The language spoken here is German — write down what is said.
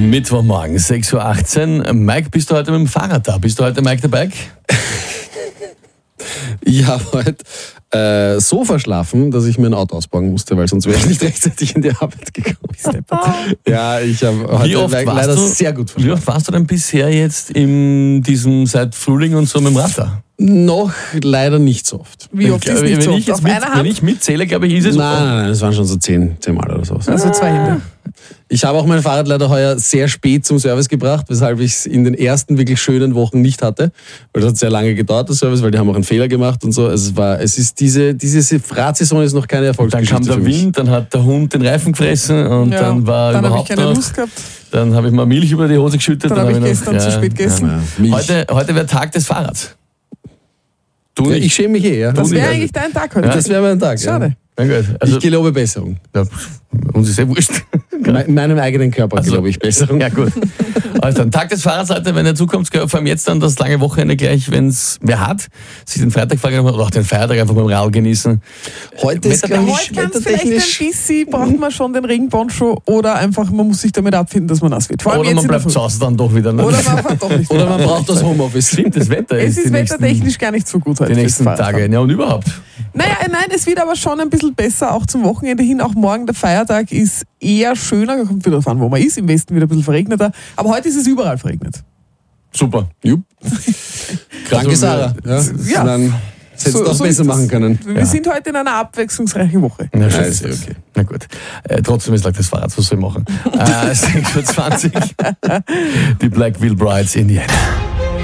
Mittwochmorgen, 6.18 Uhr. Mike, bist du heute mit dem Fahrrad da? Bist du heute Mike the Bike? Ich habe heute so verschlafen, dass ich mir ein Auto ausbauen musste, weil sonst wäre ich nicht rechtzeitig in die Arbeit gekommen. Ja, ich habe heute leider sehr gut verschlafen. Wie oft warst du denn bisher jetzt in diesem, seit Frühling und so mit dem Rad da? Noch leider nicht so oft. Wie oft ist nicht so oft? Auf einer Hand? Wenn ich mitzähle, glaube ich, ist es... Nein, es waren schon so 10 Mal oder so. Also 2 Hände. Ich habe auch mein Fahrrad leider heuer sehr spät zum Service gebracht, weshalb ich es in den ersten wirklich schönen Wochen nicht hatte. Weil das hat sehr lange gedauert, der Service, weil die haben auch einen Fehler gemacht und so. Diese Radsaison ist noch keine Erfolgsgeschichte. Dann kam der Wind, dann hat der Hund den Reifen gefressen und dann war dann überhaupt habe ich keine Lust gehabt. Dann habe ich mal Milch über die Hose geschüttet. Dann habe ich gestern zu spät gegessen. Heute wäre Tag des Fahrrads. Ja, ich schäme mich ja. Das wäre eigentlich dein Tag heute. Ja, das wäre mein Tag. Schade. Ja, gut. Also, ich gelobe Besserung. Ja, uns ist wurscht. Meinem eigenen Körper gelobe ich Besserung. Ja, gut. Also, Tag des Fahrrads heute, wenn er zukommt, vor allem jetzt dann das lange Wochenende gleich, wenn es wer hat, sich den Freitag vorgenommen oder auch den Feiertag einfach beim Radl genießen. Heute ist Heute kann es vielleicht ein bisschen, braucht man schon den Regenponcho oder einfach, man muss sich damit abfinden, dass man nass wird. Vor allem oder jetzt man bleibt zu Hause dann doch wieder. Ne? Oder man fährt doch nicht. Oder man braucht das Homeoffice. Stimmt, das Wetter Es ist wettertechnisch gar nicht so gut heute. Die nächsten Tage. Ja, und überhaupt. Nein, es wird aber schon ein bisschen besser, auch zum Wochenende hin. Auch morgen der Feiertag ist eher schöner, kommt wieder davon, wo man ist. Im Westen wieder ein bisschen verregneter. Aber heute ist es überall verregnet. Super. Jupp. Danke, Sarah. Ja. Dann hättest du das besser machen können. Wir sind heute in einer abwechslungsreichen Woche. Ja, ist okay. Na gut. Trotzdem ist das Fahrrad, was soll ich machen? 6.20 Uhr. Die Black Veil Brides, Indiana.